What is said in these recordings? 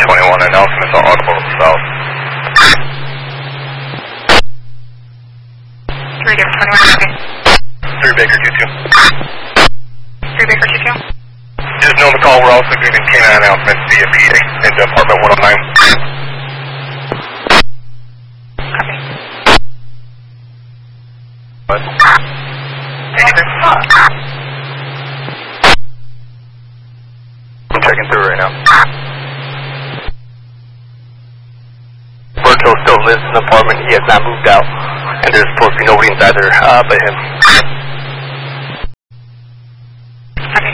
321 announcement is audible south. 3 David 21, okay. 3 Baker 22. 3 Baker 22. Just know the call, we're also doing a K9 announcement via PA in Department 109. Copy. What? Anything? I'm checking through right now. Virgil still lives in the apartment, he has not moved out. And there's supposed to be nobody inside there but him. Copy.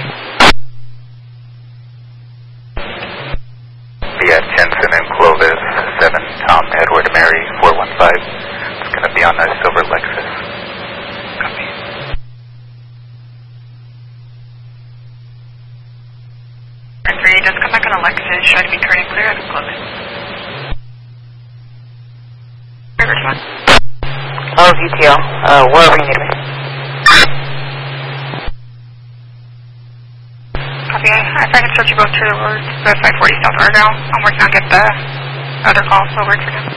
Via Jensen and Clovis, 7 Tom Edward Mary 415. It's going to be on a silver Lexus. Copy. And 3, just come back on Alexis. Try to be current and clear. I can close it. River's one. Oh, VTL. Wherever you need me. Copy. I tried to search you both to the road, the 540 South Argyle. I'm working on get the other calls over for them.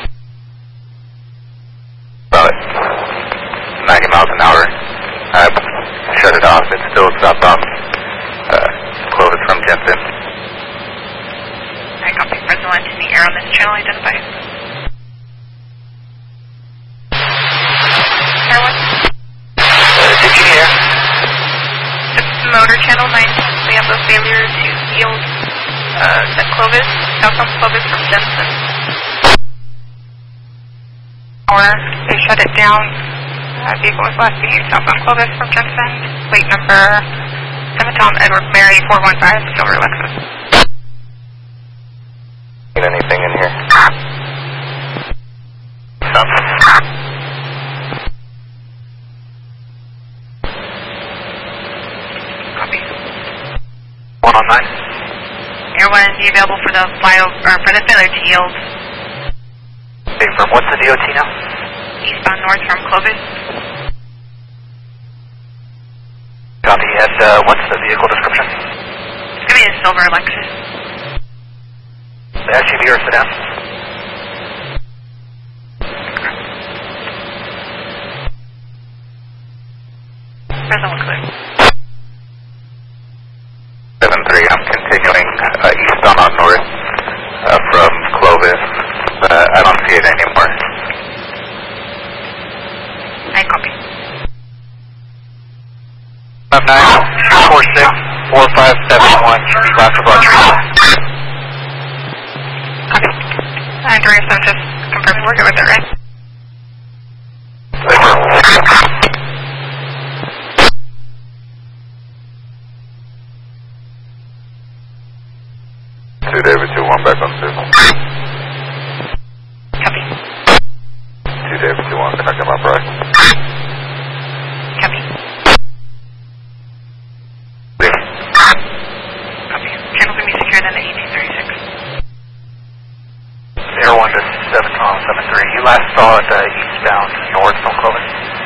About 90 miles an hour. Shut it off. It's still southbound. Clovis from Jensen. I copy. President to the air on this channel identified. Did you hear? It's motor channel 9. We have a failure to yield at Clovis, southbound Clovis from Jensen. Or they shut it down. Vehicle was last seen southbound Clovis from Jensen. Plate number 7 Tom Edward Mary 415 Silver Lexus. Need anything in here? Something. Copy. 109. Air 1 is available for the for the failure to yield. Hey, from what's the DOT now? Eastbound north from Clovis. Copy. And what's the vehicle description? It's going to be a silver Lexus. The SUV or sedan? Present clear. 7-3, I'm continuing eastbound on north from Clovis. I don't see it anymore. I copy. 59464571 should be last about Teresa. Copy. Andreas, I'm just confirming we're good with it, right? Two David 21 back on signal. Copy. 2 David 21 connecting my price. Copy. Copy. Channel's going to be secured in the 1836. Air 1 to 7 Tom 73. You last saw it eastbound north from Clovis.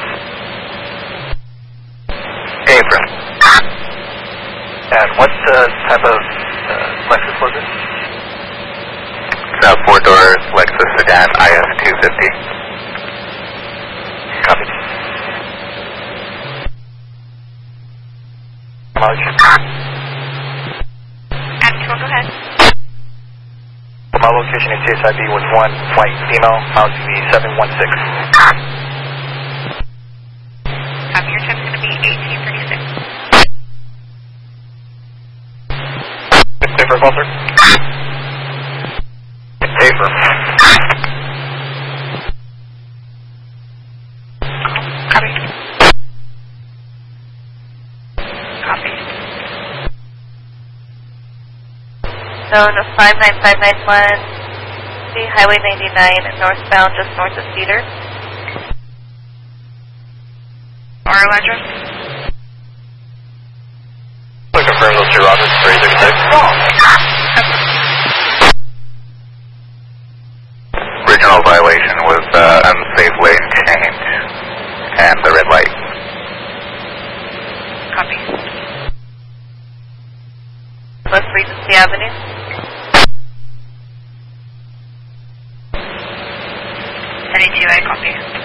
Abram. And what type of Lexus was it? It's a 4-door Lexus sedan IS 250. Copy. And 2, go ahead. My location in CSIB was 1 flight female, found to be 716. Copy. Your time's going to be 1836. Paper call, sir? Paper. Copy. Copy. So the 59591, see Highway 99 northbound, just north of Cedar. Oral address? Please confirm those two rockets, 336. Original violation was unsafe lane change and the red light. Copy. West Regency Avenue. 72, I copy.